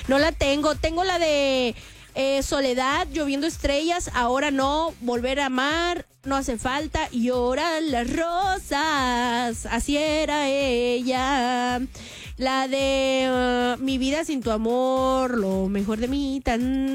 No la tengo. Tengo la de Soledad, Lloviendo Estrellas, Ahora No, Volver a Amar, No Hace Falta, Lloran las Rosas, Así Era Ella. La de Mi Vida Sin Tu Amor, Lo Mejor de Mí,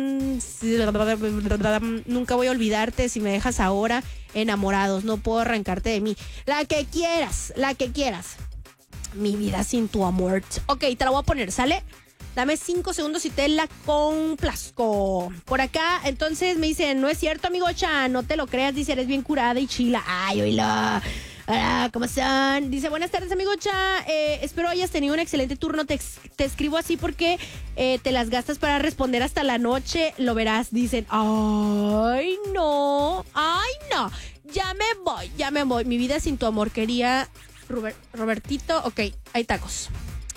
Nunca Voy a Olvidarte, Si Me Dejas Ahora, Enamorados, No Puedo Arrancarte de Mí. La que quieras. Mi Vida Sin Tu Amor. Ok, te la voy a poner, ¿sale? Dame 5 segundos y te la complazco. Por acá, entonces me dicen, no es cierto, amigocha, no te lo creas, dice, eres bien curada y chila. Ay, oíla. Hola, ¿cómo están? Dice, buenas tardes, amigocha. Espero hayas tenido un excelente turno. Te escribo así porque te las gastas para responder hasta la noche. Lo verás, dicen. Ay, no. Ya me voy. Mi vida sin tu amor, quería Robertito. Ok, hay tacos.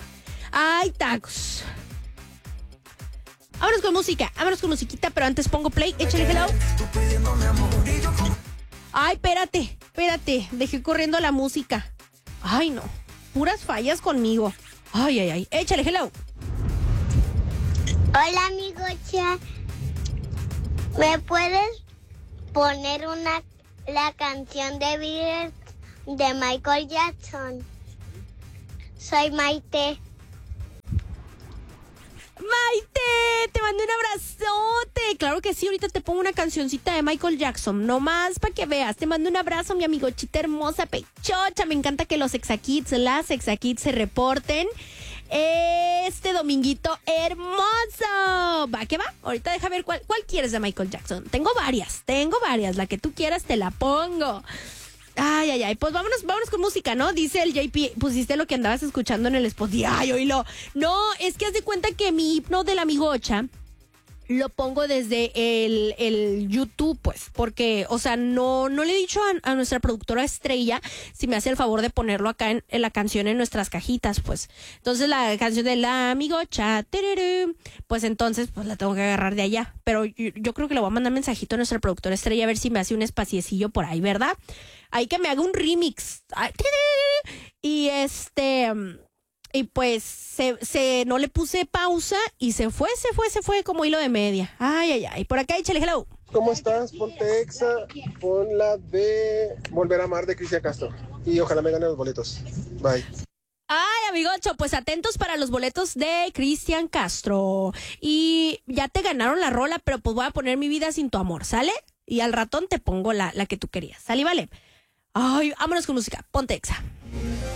Vámonos con musiquita, pero antes pongo play. Échale hello. Ay, espérate. Dejé corriendo la música. Ay, no. Puras fallas conmigo. Ay. Échale hello. Hola, amigocha. ¿Me puedes poner la canción de Beatles de Michael Jackson? Soy Maite. Maite, te mando un abrazote. Claro que sí, ahorita te pongo una cancioncita de Michael Jackson, nomás para que veas. Te mando un abrazo, mi amigochita hermosa, pechocha. Me encanta que las Exa Kids se reporten este dominguito hermoso. Va que va. Ahorita deja ver cuál quieres de Michael Jackson. Tengo varias. La que tú quieras te la pongo. Ay, pues vámonos con música, ¿no? Dice el JP, pusiste lo que andabas escuchando en el spot. Ay, oílo. No, es que haz de cuenta que mi himno de la amigocha lo pongo desde el YouTube, pues, porque, o sea, no le he dicho a nuestra productora Estrella si me hace el favor de ponerlo acá en la canción en nuestras cajitas, pues. Entonces, la canción de la amigocha, pues entonces, pues la tengo que agarrar de allá. Pero yo creo que le voy a mandar mensajito a nuestra productora Estrella a ver si me hace un espaciecillo por ahí, ¿verdad? Ahí que me haga un remix. Y pues no le puse pausa y se fue como hilo de media. Ay. Por acá, échale hello. ¿Cómo estás? Ponte Exa, pon la de Volver a Amar de Cristian Castro. Y ojalá me ganen los boletos. Bye. Ay, amigocho, pues atentos para los boletos de Cristian Castro. Y ya te ganaron la rola, pero pues voy a poner Mi Vida Sin Tu Amor, ¿sale? Y al ratón te pongo la que tú querías. ¿Sale, vale? Ay, vámonos con música. Ponte Exa.